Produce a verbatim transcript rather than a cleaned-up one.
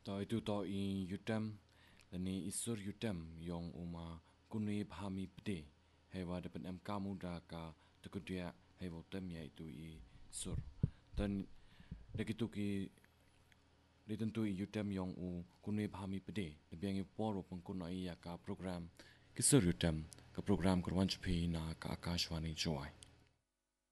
To itu to i yutem lani isur yutem yong uma kunui phami pde hewa dapat em kamu da ka tukudia hewa tem ya itu i sur dan begitu ki ditentu i yutem yong u kunui phami pde lebih yang poro pengkunai ya ka program kisur yutem ke program kurwan cepi na ka akashwani joy.